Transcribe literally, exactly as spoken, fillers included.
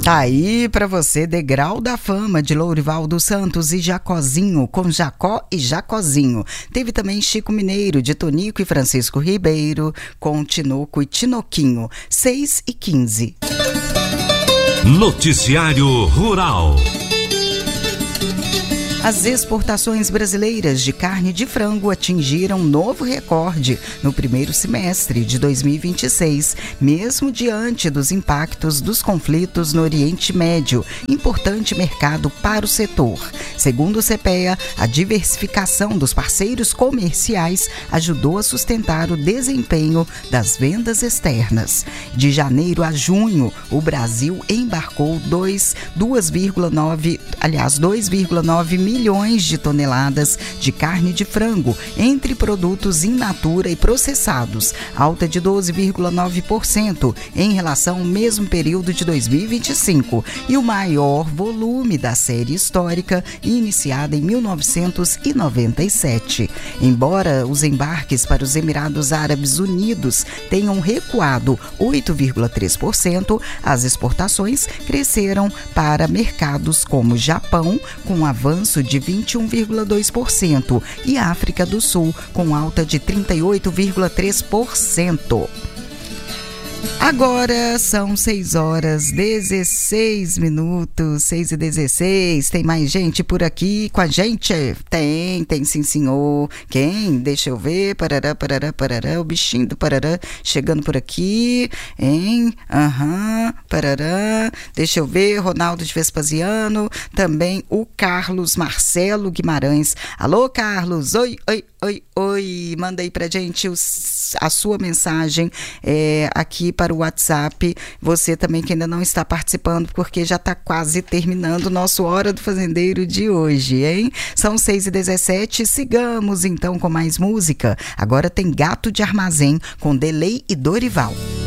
Tá aí pra você, Degrau da Fama, de Lourival dos Santos e Jacozinho, com Jacó e Jacozinho. Teve também Chico Mineiro, de Tonico e Francisco Ribeiro, com Tinoco e Tinoquinho. seis e quinze. Noticiário Rural. As exportações brasileiras de carne de frango atingiram novo recorde no primeiro semestre de dois mil e vinte e seis, mesmo diante dos impactos dos conflitos no Oriente Médio, importante mercado para o setor. Segundo o CEPEA, a diversificação dos parceiros comerciais ajudou a sustentar o desempenho das vendas externas. De janeiro a junho, o Brasil embarcou dois vírgula nove, aliás, dois vírgula nove milhões milhões de toneladas de carne de frango, entre produtos in natura e processados, alta de doze vírgula nove por cento em relação ao mesmo período de dois mil e vinte e cinco, e o maior volume da série histórica, iniciada em mil novecentos e noventa e sete. Embora os embarques para os Emirados Árabes Unidos tenham recuado oito vírgula três por cento, as exportações cresceram para mercados como Japão, com avanço de vinte e um vírgula dois por cento, e África do Sul, com alta de trinta e oito vírgula três por cento. Agora são seis horas e dezesseis minutos, seis e dezesseis. Tem mais gente por aqui com a gente? Tem, tem sim, senhor. Quem? Deixa eu ver. Parará, parará, parará. O bichinho do parará chegando por aqui, hein? Aham, uhum, parará. Deixa eu ver. Ronaldo de Vespasiano. Também o Carlos Marcelo Guimarães. Alô, Carlos. Oi, oi, oi, oi. Manda aí pra gente os, a sua mensagem é, aqui para o WhatsApp. Você também que ainda não está participando, porque já está quase terminando o nosso Hora do Fazendeiro de hoje, hein? São seis e dezessete, sigamos então com mais música. Agora tem Gato de Armazém com Delay e Dorival.